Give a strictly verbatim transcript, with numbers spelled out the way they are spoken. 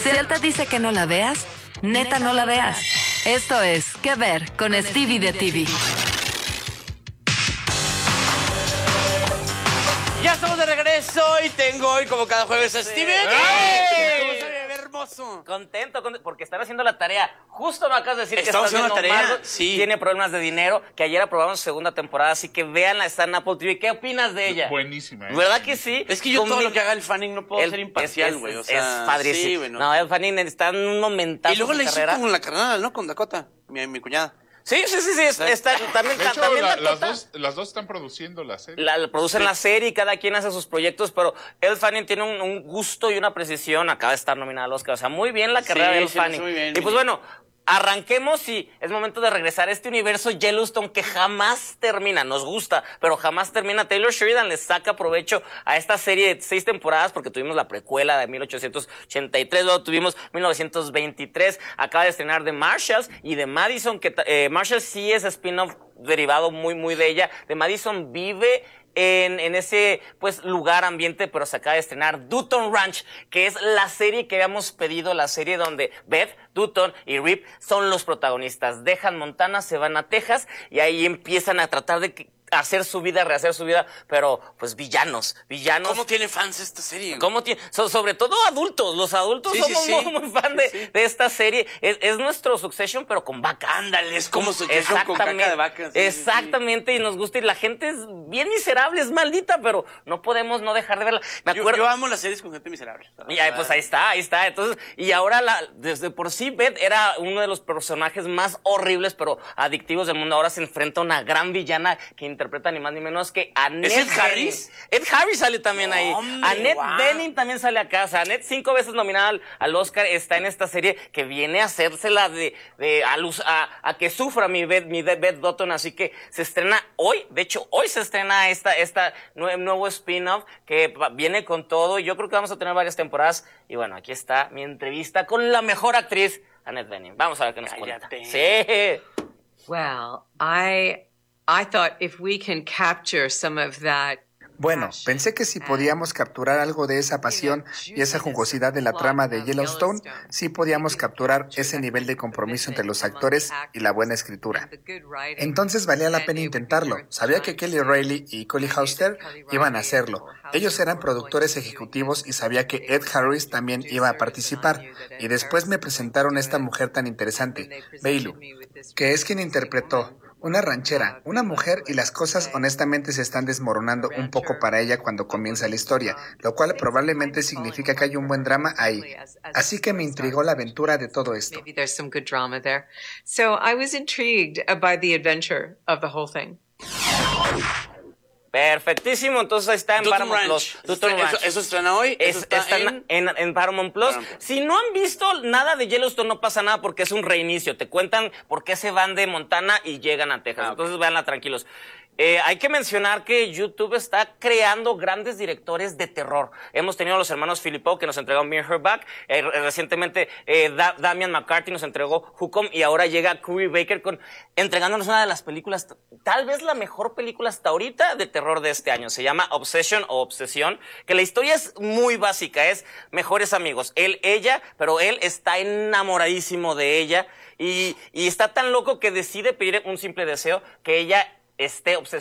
Si él te dice que no la veas, neta no la veas. Esto es ¿Qué ver? Con Stevie de T V. Ya estamos de regreso y tengo hoy, como cada jueves, a Stevie. ¡Ey! Hermoso. Contento, contento, porque están haciendo la tarea. Justo me acabas de decir Estamos que estás haciendo viendo la tarea, Marvel, sí. Tiene problemas de dinero, que ayer aprobamos segunda temporada, así que véanla, está en Apple T V. ¿Qué opinas de ella? Buenísima, ¿eh? ¿Verdad que sí? Es que yo Con todo mi- lo que haga el Fanning no puedo el- ser imparcial, es- güey. O es- sea, es padrísimo. sí, güey, no. No, el Fanning está en un momentazo Y luego de le su hizo carrera. con la carnal, ¿no? Con Dakota, mi, mi cuñada. Sí, sí, sí, sí, está, está- también, De hecho, también la- Dakota- las, dos, las dos están produciendo la serie. La, la producen la serie y cada quien hace sus proyectos, pero Elle Fanning tiene un, un gusto y una precisión. Acaba de estar nominada al Oscar. O sea, muy bien la carrera Sí, de Elle sí, lo hizo Fanning. muy bien, y pues muy bueno, arranquemos y es momento de regresar a este universo Yellowstone que jamás termina. Nos gusta, pero jamás termina. Taylor Sheridan le saca provecho a esta serie de seis temporadas porque tuvimos la precuela de mil ochocientos ochenta y tres, luego tuvimos mil novecientos veintitrés. Acaba de estrenar The Marshalls y de Madison, que eh, Marshalls sí es spin-off derivado muy, muy de ella. De Madison vive en, en ese, pues, lugar, ambiente, pero se acaba de estrenar Dutton Ranch, que es la serie que habíamos pedido, la serie donde Beth, Dutton y Rip son los protagonistas. Dejan Montana, se van a Texas y ahí empiezan a tratar de que- hacer su vida, rehacer su vida, pero, pues, villanos, villanos. ¿Cómo tiene fans esta serie? ¿Cómo tiene? So- sobre todo adultos, los adultos Sí, sí, somos sí. muy, muy fan de, Sí, sí. de esta serie. Es, es nuestro Succession, pero con vacas. Ándale, es como Succession con caca de vaca. Sí, sí, sí. Exactamente, y nos gusta, y la gente es bien miserable, es maldita, pero no podemos no dejar de verla. Me Yo, acuerdo. yo amo las series con gente miserable. Y ahí, pues ahí está, ahí está. Entonces, y ahora la, desde por sí Beth era uno de los personajes más horribles, pero adictivos del mundo. Ahora se enfrenta a una gran villana que interpreta ni más ni menos que Annette ¿Es Ed Bening. Harris? Ed Harris sale también ahí. Hombre, Annette guau. Bening también sale acá. O sea, Annette, cinco veces nominada al, al Oscar, está en esta serie que viene a hacérsela de, de a, luz- a, a que sufra mi Beth, mi de- Beth Dutton. Así que se estrena hoy. De hecho, hoy se estrena esta, esta nue- nuevo spin-off que va- viene con todo. Y yo creo que vamos a tener varias temporadas. Y bueno, aquí está mi entrevista con la mejor actriz, Annette Bening. Vamos a ver qué nos cuenta. Cállate. Sí. Well, I I thought if we can capture some of that. Bueno, pensé que si podíamos capturar algo de esa pasión y esa jugosidad de la trama de Yellowstone, sí podíamos capturar ese nivel de compromiso entre los actores y la buena escritura. Entonces valía la pena intentarlo. Sabía que Kelly Reilly y Collie Hauster iban a hacerlo. Ellos eran productores ejecutivos y sabía que Ed Harris también iba a participar. Y después me presentaron a esta mujer tan interesante, Bailu, que es quien interpretó una ranchera, una mujer, y las cosas honestamente se están desmoronando un poco para ella cuando comienza la historia, lo cual probablemente significa que hay un buen drama ahí. Así que me intrigó la aventura de todo esto. Maybe there's some good drama there. So I was intrigued by the adventure of the whole thing. Perfectísimo. Entonces ahí está en Dutton Paramount Ranch. Plus. Dutton Eso- Ranch. eso estrena hoy, Es- eso está está en- en, en, en Paramount Plus. Paramount Plus. Si no han visto nada de Yellowstone, no pasa nada porque es un reinicio. Te cuentan por qué se van de Montana y llegan a Texas. Ah, ok. Entonces véanla tranquilos. Eh, hay que mencionar que YouTube está creando grandes directores de terror. Hemos tenido a los hermanos Philippou que nos entregaron Mirror Her Back. Eh, recientemente eh, Da- Damian McCarthy nos entregó Hucom y ahora llega Curry Baker con entregándonos una de las películas, tal vez la mejor película hasta ahorita de terror de este año. Se llama Obsession o Obsesión, que la historia es muy básica, es mejores amigos. Él, ella, pero él está enamoradísimo de ella y, y está tan loco que decide pedir un simple deseo, que ella esté obsesionada